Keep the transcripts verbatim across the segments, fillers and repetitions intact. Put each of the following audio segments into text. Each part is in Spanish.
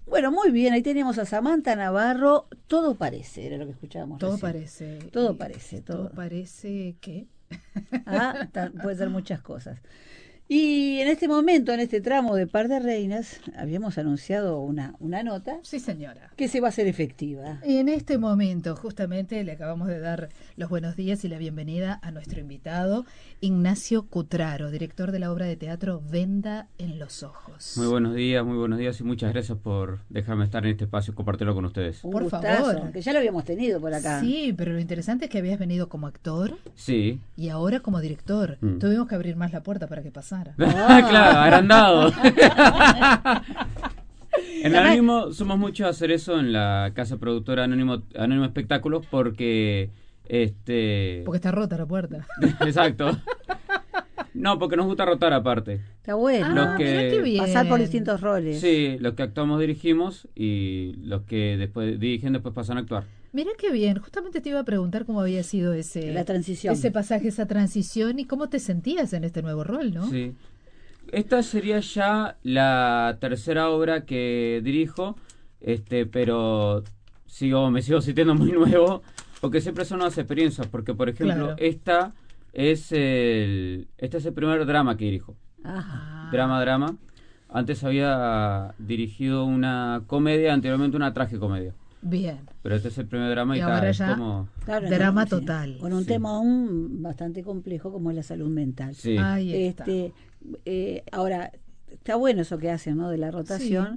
Bueno, muy bien, ahí teníamos a Samantha Navarro. Todo parece, era lo que escuchábamos Todo recién. parece. Todo y- parece, Todo todo. parece que... Ah, ta- puede ser muchas cosas. Y en este momento, en este tramo de Par de Reinas, habíamos anunciado una, una nota Sí, señora. que se va a hacer efectiva. Y en este momento, justamente, le acabamos de dar los buenos días y la bienvenida a nuestro invitado, Ignacio Cutraro, director de la obra de teatro Venda en los Ojos. Muy buenos días, muy buenos días y muchas gracias por dejarme estar en este espacio y compartirlo con ustedes. Un Por gustazo, favor. que ya lo habíamos tenido por acá. Sí, pero lo interesante es que habías venido como actor Sí. y ahora como director. Mm. Tuvimos que abrir más la puerta para que pasara. Claro, agrandado. En Anónimo somos muchos a hacer eso en la casa productora Anónimo, Anónimo Espectáculos porque este Porque está rota la puerta. exacto. No, porque nos gusta rotar aparte. Está bueno. Los Ah, que- mirá qué bien. Pasar por distintos roles. Sí, los que actuamos dirigimos y los que después dirigen después pasan a actuar. Mirá qué bien. Justamente te iba a preguntar cómo había sido ese, La transición. ese pasaje, esa transición y cómo te sentías en este nuevo rol, ¿no? Sí. Esta sería ya la tercera obra que dirijo, este, pero sigo, me sigo sintiendo muy nuevo, porque siempre son nuevas experiencias, porque por ejemplo, Claro. esta es el, este es el primer drama que dirijo. Ajá. Ah. Drama, drama. Antes había dirigido una comedia, anteriormente una tragicomedia. Bien. Pero este es el primer drama y, Y tal, ahora es ya- como... Claro, Drama sí. total. Con un Sí. tema aún bastante complejo como es la salud mental. Sí. Ahí está. Este, eh, ahora, está bueno eso que hacen, ¿no? De la rotación,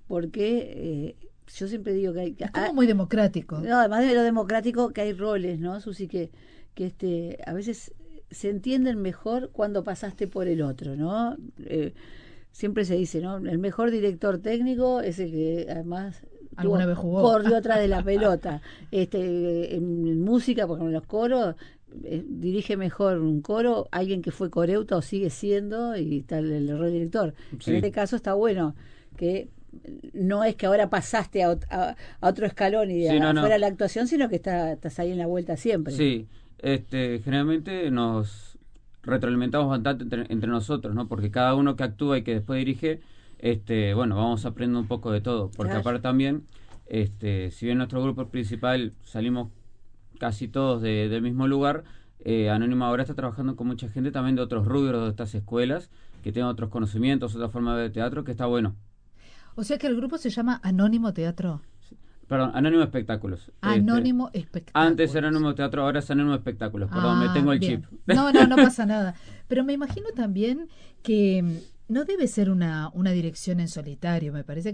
porque eh, yo siempre digo que hay... que- Es como ah, muy democrático. no, además de lo democrático, que hay roles, ¿no, Susi? Que, que este, a veces se entienden mejor cuando pasaste por el otro, ¿no? Eh, siempre se dice, ¿no? El mejor director técnico es el que además Alguna tuvo- vez jugó. corrió atrás de la pelota. Este, en, en música, por ejemplo, en los coros, eh, dirige mejor un coro alguien que fue coreuta o sigue siendo y está el, el rol director. Sí. En este caso está bueno que no es que ahora pasaste a, ot- a, a otro escalón y Sí, no, no. afuera la actuación, sino que está, estás ahí en la vuelta siempre. Sí, este, generalmente nos retroalimentamos bastante entre, entre nosotros, ¿no? Porque cada uno que actúa y que después dirige, este, bueno, vamos aprendiendo un poco de todo. Porque Claro. aparte también, este, si bien nuestro grupo principal salimos casi todos de- del mismo lugar, eh, Anónimo ahora está trabajando con mucha gente también de otros rubros de estas escuelas, que tienen otros conocimientos, otra forma de ver teatro, que está bueno. O sea que el grupo se llama Anónimo Teatro. Perdón, Anónimo Espectáculos. Este, Anónimo Espectáculos. antes era Anónimo Teatro, ahora es Anónimo Espectáculos. Perdón, Ah, me tengo el bien. chip. No, no, no pasa nada. Pero me imagino también que mm, no debe ser una, una dirección en solitario. Me parece